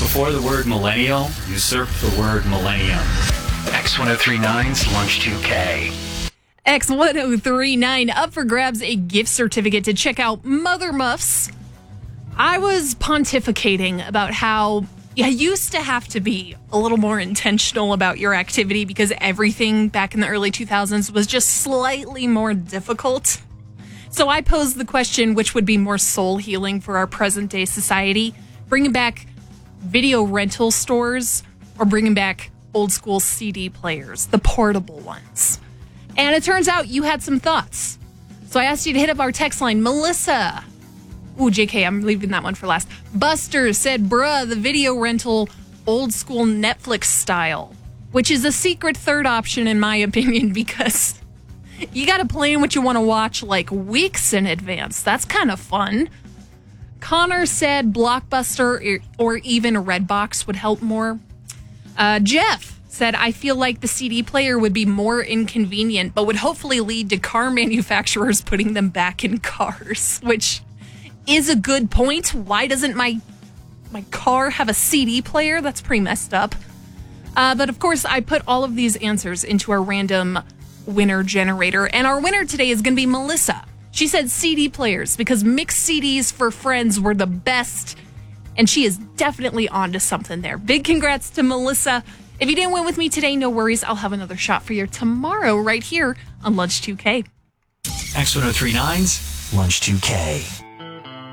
Before the word millennial, usurp the word millennium. X1039's Lunch 2K. X1039 up for grabs a gift certificate to check out Mother Muffs. I was pontificating about how you used to have to be a little more intentional about your activity because everything back in the early 2000s was just slightly more difficult. So I posed the question, which would be more soul healing for our present day society, bringing back video rental stores or bringing back old school CD players, the portable ones. And it turns out you had some thoughts. So I asked you to hit up our text line. Melissa. Ooh, JK, I'm leaving that one for last. Buster said, bruh, the video rental old school Netflix style, which is a secret third option in my opinion because you got to plan what you want to watch like weeks in advance. That's kind of fun. Connor said Blockbuster or even Redbox would help more. Jeff said, I feel like the CD player would be more inconvenient, but would hopefully lead to car manufacturers putting them back in cars, which is a good point. Why doesn't my car have a CD player? That's pretty messed up. But of course, I put all of these answers into our random winner generator, and our winner today is going to be Melissa. She said CD players because mixed CDs for friends were the best, and she is definitely onto something there. Big congrats to Melissa. If you didn't win with me today, no worries. I'll have another shot for you tomorrow right here on Lunch 2K. X1039's Lunch 2K.